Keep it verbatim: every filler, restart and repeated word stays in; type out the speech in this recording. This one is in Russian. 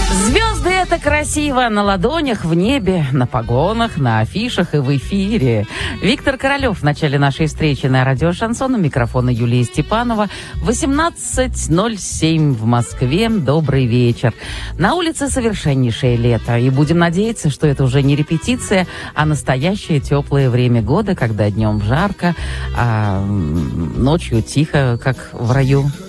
Звезды — это красиво на ладонях, в небе, на погонах, на афишах и в эфире. Виктор Королев в начале нашей встречи на радио «Шансон». У микрофона Юлия Степанова. восемнадцать ноль семь в Москве. Добрый вечер. На улице совершеннейшее лето. И будем надеяться, что это уже не репетиция, а настоящее теплое время года, когда днем жарко, а ночью тихо, как в раю.